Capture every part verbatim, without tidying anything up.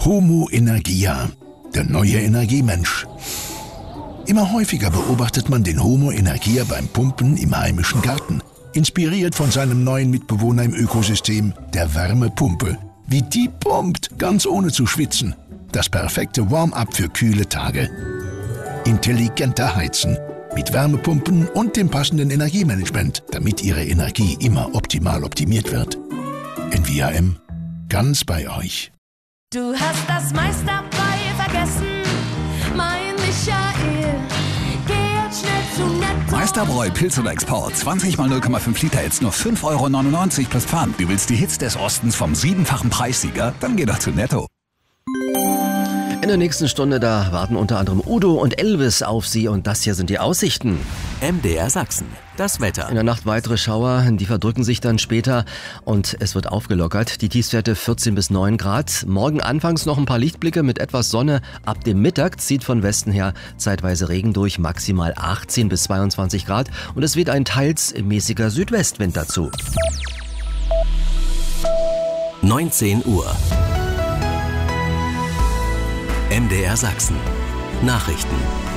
Homo Energia, der neue Energiemensch. Immer häufiger beobachtet man den Homo Energia beim Pumpen im heimischen Garten. Inspiriert von seinem neuen Mitbewohner im Ökosystem, der Wärmepumpe. Wie die pumpt, ganz ohne zu schwitzen. Das perfekte Warm-up für kühle Tage. Intelligenter Heizen. Mit Wärmepumpen und dem passenden Energiemanagement, damit Ihre Energie immer optimal optimiert wird. N V A M, ganz bei euch. Du hast das meiste dabei vergessen, mein Michael. Geh jetzt schnell zu Netto. Meisterbräu Pilz oder Export. zwanzig mal null Komma fünf Liter jetzt nur fünf Euro neunundneunzig plus Pfand. Du willst die Hits des Ostens vom siebenfachen Preissieger? Dann geh doch zu Netto. In der nächsten Stunde, da warten unter anderem Udo und Elvis auf Sie und das hier sind die Aussichten. M D R Sachsen, das Wetter. In der Nacht weitere Schauer, die verdrücken sich dann später und es wird aufgelockert. Die Tiefstwerte vierzehn bis neun Grad. Morgen anfangs noch ein paar Lichtblicke mit etwas Sonne. Ab dem Mittag zieht von Westen her zeitweise Regen durch, maximal achtzehn bis zweiundzwanzig Grad und es weht ein teils mäßiger Südwestwind dazu. neunzehn Uhr. M D R Sachsen. Nachrichten.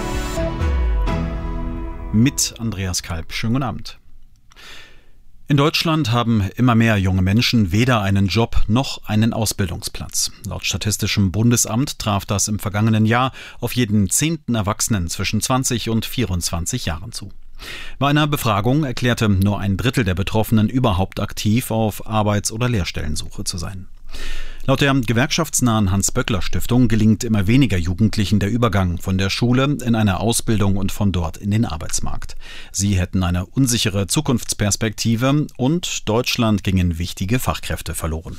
Mit Andreas Kalb. Schönen guten Abend. In Deutschland haben immer mehr junge Menschen weder einen Job noch einen Ausbildungsplatz. Laut Statistischem Bundesamt traf das im vergangenen Jahr auf jeden zehnten Erwachsenen zwischen zwanzig und vierundzwanzig Jahren zu. Bei einer Befragung erklärte nur ein Drittel der Betroffenen überhaupt aktiv auf Arbeits- oder Lehrstellensuche zu sein. Laut der gewerkschaftsnahen Hans-Böckler-Stiftung gelingt immer weniger Jugendlichen der Übergang von der Schule in eine Ausbildung und von dort in den Arbeitsmarkt. Sie hätten eine unsichere Zukunftsperspektive und Deutschland gingen wichtige Fachkräfte verloren.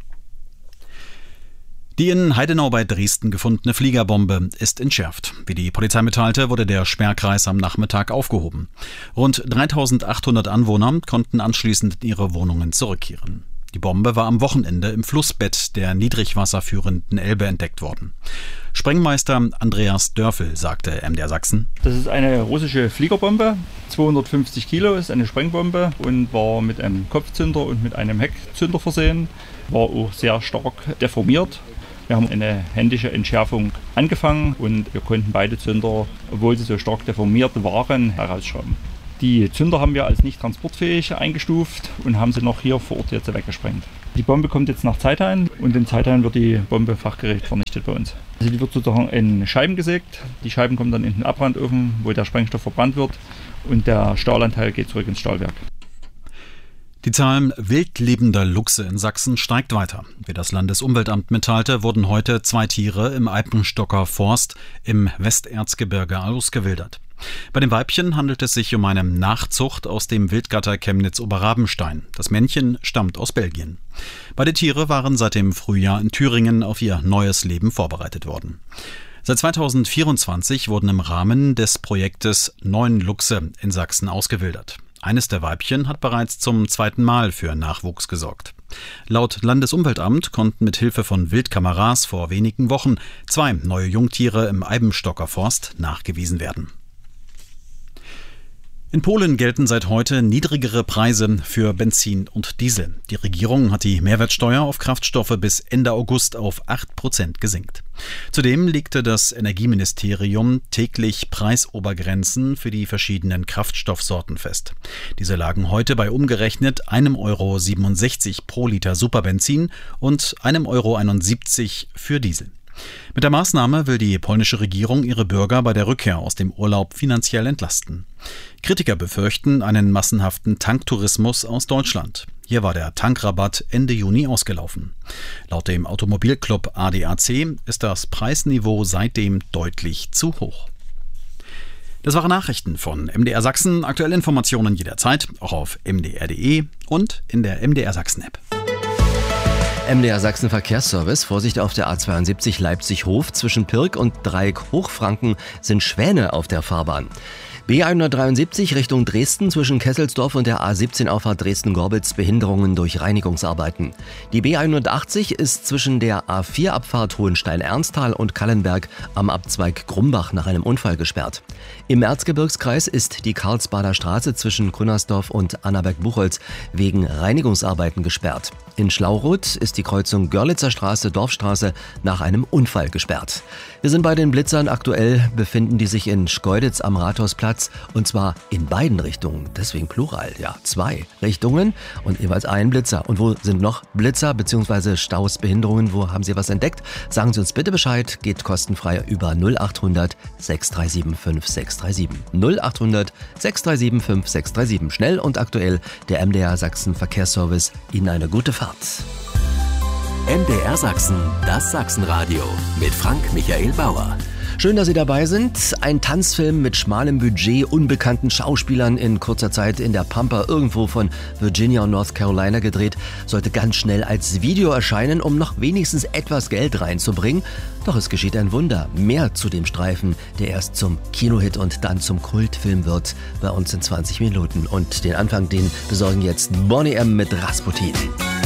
Die in Heidenau bei Dresden gefundene Fliegerbombe ist entschärft. Wie die Polizei mitteilte, wurde der Sperrkreis am Nachmittag aufgehoben. Rund dreitausendachthundert Anwohner konnten anschließend in ihre Wohnungen zurückkehren. Die Bombe war am Wochenende im Flussbett der niedrigwasserführenden Elbe entdeckt worden. Sprengmeister Andreas Dörfel sagte M D R Sachsen: Das ist eine russische Fliegerbombe, zweihundertfünfzig Kilo, ist eine Sprengbombe und war mit einem Kopfzünder und mit einem Heckzünder versehen, war auch sehr stark deformiert. Wir haben eine händische Entschärfung angefangen und wir konnten beide Zünder, obwohl sie so stark deformiert waren, herausschrauben. Die Zünder haben wir als nicht transportfähig eingestuft und haben sie noch hier vor Ort jetzt weggesprengt. Die Bombe kommt jetzt nach Zeithain und in Zeithain wird die Bombe fachgerecht vernichtet bei uns. Also die wird sozusagen in Scheiben gesägt. Die Scheiben kommen dann in den Abbrandofen, wo der Sprengstoff verbrannt wird und der Stahlanteil geht zurück ins Stahlwerk. Die Zahl wildlebender Luchse in Sachsen steigt weiter. Wie das Landesumweltamt mitteilte, wurden heute zwei Tiere im Alpenstocker Forst im Westerzgebirge ausgewildert. Bei dem Weibchen handelt es sich um eine Nachzucht aus dem Wildgatter Chemnitz-Oberrabenstein. Das Männchen stammt aus Belgien. Beide Tiere waren seit dem Frühjahr in Thüringen auf ihr neues Leben vorbereitet worden. Seit zweitausendvierundzwanzig wurden im Rahmen des Projektes neun Luchse in Sachsen ausgewildert. Eines der Weibchen hat bereits zum zweiten Mal für Nachwuchs gesorgt. Laut Landesumweltamt konnten mit Hilfe von Wildkameras vor wenigen Wochen zwei neue Jungtiere im Eibenstocker Forst nachgewiesen werden. In Polen gelten seit heute niedrigere Preise für Benzin und Diesel. Die Regierung hat die Mehrwertsteuer auf Kraftstoffe bis Ende August auf acht Prozent gesenkt. Zudem legte das Energieministerium täglich Preisobergrenzen für die verschiedenen Kraftstoffsorten fest. Diese lagen heute bei umgerechnet einem Euro siebenundsechzig pro Liter Superbenzin und einem Euro einundsiebzig für Diesel. Mit der Maßnahme will die polnische Regierung ihre Bürger bei der Rückkehr aus dem Urlaub finanziell entlasten. Kritiker befürchten einen massenhaften Tanktourismus aus Deutschland. Hier war der Tankrabatt Ende Juni ausgelaufen. Laut dem Automobilclub A D A C ist das Preisniveau seitdem deutlich zu hoch. Das waren Nachrichten von M D R Sachsen. Aktuelle Informationen jederzeit, auch auf m d r punkt d e und in der M D R Sachsen App. M D R Sachsen Verkehrsservice. Vorsicht auf der A zweiundsiebzig Leipzig-Hof. Zwischen Pirk und Dreieck Hochfranken sind Schwäne auf der Fahrbahn. B hundertdreiundsiebzig Richtung Dresden zwischen Kesselsdorf und der A siebzehn Auffahrt Dresden-Gorbitz Behinderungen durch Reinigungsarbeiten. Die B hundertachtzig ist zwischen der A vier Abfahrt Hohenstein-Ernsthal und Kallenberg am Abzweig Grumbach nach einem Unfall gesperrt. Im Erzgebirgskreis ist die Karlsbader Straße zwischen Grünnersdorf und Annaberg-Buchholz wegen Reinigungsarbeiten gesperrt. In Schlauroth ist die Kreuzung Görlitzer Straße-Dorfstraße nach einem Unfall gesperrt. Wir sind bei den Blitzern. Aktuell befinden die sich in Schkeuditz am Rathausplatz und zwar in beiden Richtungen. Deswegen Plural, ja, zwei Richtungen und jeweils ein Blitzer. Und wo sind noch Blitzer bzw. Staus, Behinderungen? Wo haben Sie was entdeckt? Sagen Sie uns bitte Bescheid. Geht kostenfrei über null achthundert sechs drei sieben fünf sechs drei sieben. null achthundert sechs drei sieben fünf sechs drei sieben. Schnell und aktuell der M D R Sachsen Verkehrsservice. Ihnen eine gute Fahrt. M D R Sachsen, das Sachsenradio mit Frank Michael Bauer. Schön, dass Sie dabei sind. Ein Tanzfilm mit schmalem Budget, unbekannten Schauspielern in kurzer Zeit in der Pampa irgendwo von Virginia und North Carolina gedreht, sollte ganz schnell als Video erscheinen, um noch wenigstens etwas Geld reinzubringen. Doch es geschieht ein Wunder. Mehr zu dem Streifen, der erst zum Kinohit und dann zum Kultfilm wird, bei uns in zwanzig Minuten. Und den Anfang, den besorgen jetzt Boney M. mit Rasputin.